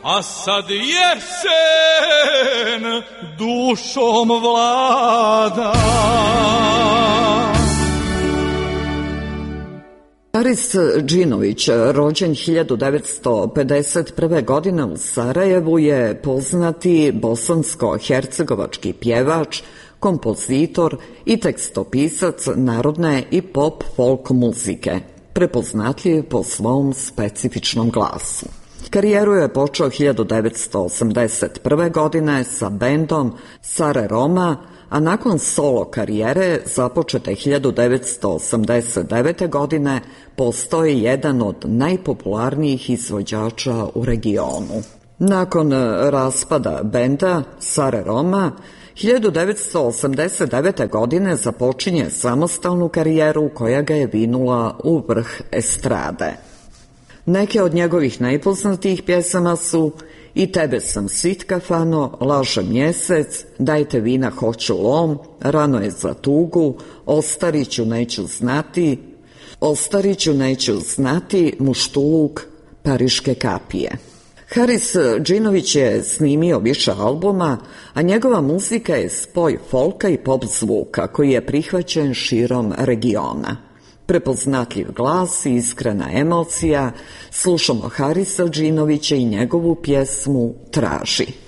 a sad jesen dušom vlada. Haris Džinović, rođen 1951. godine u Sarajevu, je poznati bosansko-hercegovački pjevač, kompozitor i tekstopisac narodne i pop-folk muzike, prepoznatljiv po svom specifičnom glasu. Karijeru je počeo 1981. godine sa bendom Sare Roma, a nakon solo karijere započete 1989. godine postao je jedan od najpopularnijih izvođača u regionu. Nakon raspada benda Sare Roma, 1989. godine započinje samostalnu karijeru koja ga je vinula u vrh estrade. Neke od njegovih najpoznatijih pjesama su I tebe sam sitka fano, Laže mjesec, Dajte vina hoću lom, Rano je za tugu, Ostariću neću znati, Muštuluk, Pariške kapije. Haris Džinović je snimio više albuma, a njegova muzika je spoj folka i pop zvuka koji je prihvaćen širom regiona. Prepoznatljiv glas i iskrena emocija, slušamo Harisa Džinovića i njegovu pjesmu Traži.